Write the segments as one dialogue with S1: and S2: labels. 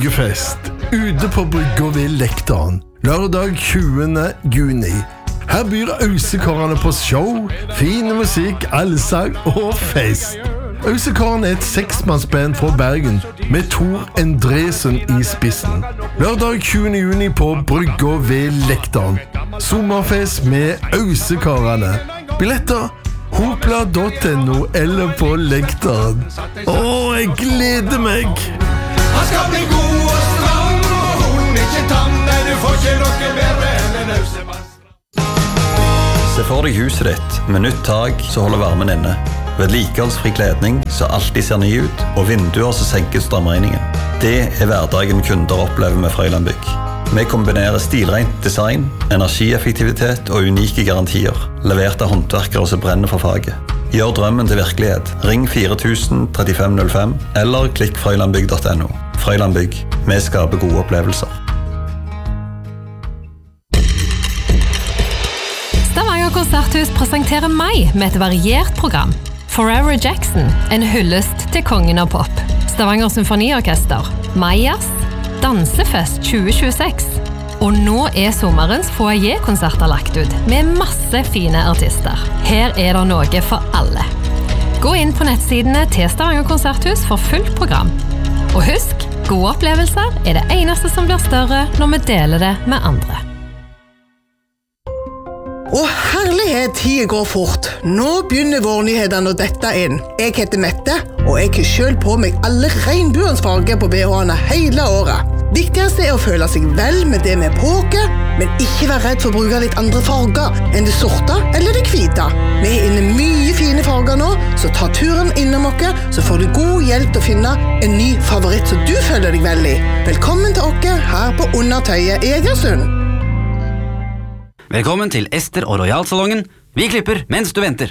S1: bryggefest ute på brygga ved Lektan, lørdag 20. juni. Her byr Ausekarene på show, fin musikk, allsang og fest. Ausekarene et 6-mannsband fra Bergen med Tor Endresen i spissen. Lørdag 20. juni på brygga ved Lektan. Sommerfest med Ausekarene. Billetter hopla.no eller på Lektan. Jeg gleder meg!
S2: Han skal bli god og stram, og hun ikke tam, men du får ikke noe bedre enn en Ausemann.
S3: Se for deg huset ditt med nytt tak så holder varmen inne. Vedlikeholdsfri kledning så alltid ser ny ut, og vinduer som senker strømregningen. Det er hverdagen kunder opplever med Frøyland Bygg. Vi kombinerer stilrent design, energieffektivitet og unike garantier, levert av håndverkere som brenner for faget. Gjør drømmen til virkelighet. Ring 4000 3505 eller klikk frøylandbygg.no. Frøyland Bygg. Vi skaper gode opplevelser.
S4: Stavanger Konserthus presenterer meg med et variert program. Forever Jackson, en hyllest til kongen av pop. Stavanger Symfoniorkester, Majas, Dansefest 2026. Og nå er sommerens foyer-konserter lagt ut, med masse fine artister. Her er det noe for alle. Gå inn på nettsidene til Stavanger Konserthus for fullt program. Og husk, gode opplevelser er det eneste som blir større når vi deler det med andre.
S5: Herlighet, tiden går fort. Nå begynner vårnyhetene å dette inn. Jeg heter Mette, og jeg har selv på meg alle regnbuens farger på BH-ene hele året. Viktigst er å føle seg vel med det med påke, men ikke være redd for å bruke litt andre farger enn det sorte eller det hvite. Vi er inne mye fine farger nå, så ta turen innom oss, så får du god hjelp til å finne en ny favoritt som du føler deg vel i. Velkommen til oss her på Undertøyet i Egersund.
S6: Velkommen til Ester og Royal-salongen. Vi klipper mens du venter.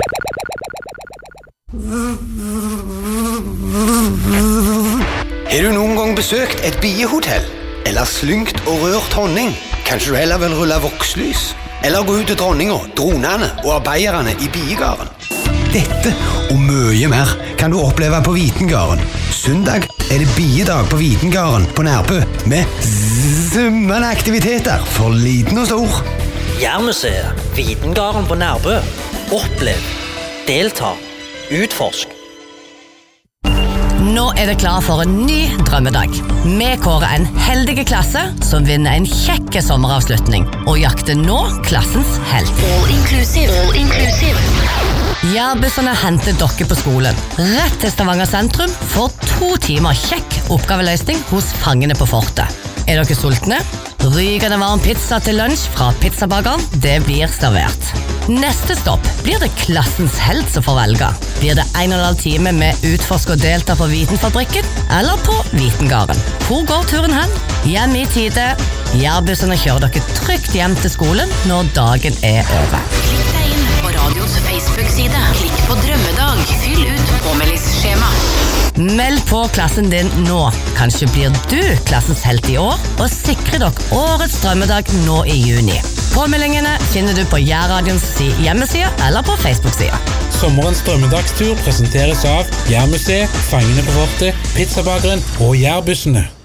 S7: Har du noen gang besøkt et biehotell? Eller slyngt og rørt honning? Kanskje du heller vil rulle vokslys? Eller gå ut til dronninga, dronene og arbeiderne i biegarden? Dette og mye mer kan du oppleve på Vitengarden. Søndag er det biedag på Vitengarden på Nærbø med summende aktiviteter for liten og stor.
S8: Jærmuseet, Vitengarden på Nærbø. Opplev, delta, utforsk.
S9: Nå er det klar for en ny drømmedag. Vi kårer en heldige klasse som vinner en kjekke sommeravslutning og jakter nå klassens helt.
S10: All inclusive, all inclusive.
S9: Jærbussene henter dere på skolen. Rett til Stavanger sentrum for 2 timer kjekk oppgaveløsning hos fangene på fortet. Er dere sultne? Rykende varm pizza til lunsj fra pizzabakeren, det blir servert. Neste stopp blir det klassens helt som får velge. Blir det 1,5 time med utforsk og delta på Vitenfabrikken eller på Vitengarden? Hvor går turen hen? Hjem i tide. Jærbussene kjører dere trygt hjem til skolen når dagen er over.
S10: Klikk deg inn på radions Facebook-side. Klikk på drømmedag. Fyll ut påmeldingsskjema.
S9: Meld på klassen din nå. Kanskje blir du klassens helt i år, og sikrer dere årets drømmedag nå i juni. Påmeldingene finner du på Jærradions hjemmeside eller på Facebook-sida.
S11: Sommerens drømmedagstur presenteres av Jærmuseet, Fangene på fortet, Pizzabakeren og Jærbussene.